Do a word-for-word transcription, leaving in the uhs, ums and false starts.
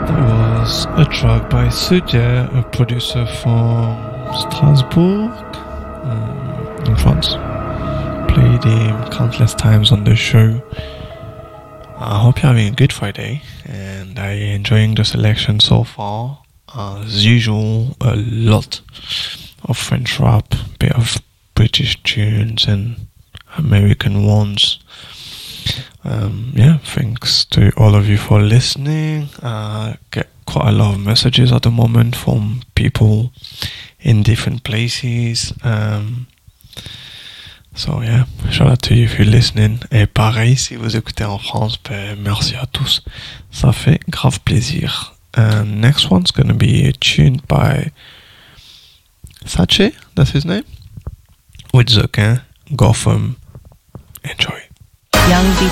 That was a track by Sudia, a producer from Strasbourg, um, in France. Played him countless times on the show. I hope you're having a good Friday and are enjoying the selection so far. As usual, a lot of French rap, bit of British tunes and American ones. Um, yeah, thanks to all of you for listening. I uh, get quite a lot of messages at the moment from people in different places. Um, so yeah, shout out to you if you're listening. Et pareil, si vous écoutez en France, ben, merci à tous. Ça fait grave plaisir. And next one's gonna be a tune by Sache, that's his name, with Zokin, Gotham. Enjoy. Young Beat